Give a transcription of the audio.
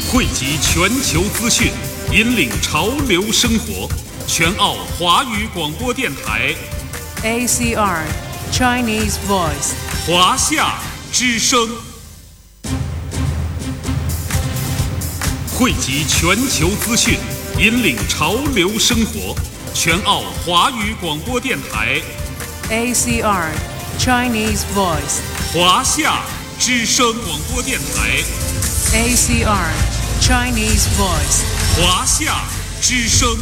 汇集全球资讯，引领潮流生活。全澳华语广播电台 ACR Chinese Voice 华夏之声，汇集全球资讯，引领潮流生活。全澳华语广播电台 ACR Chinese Voice 华夏之声广播电台 ACR Chinese Voice 华夏之声。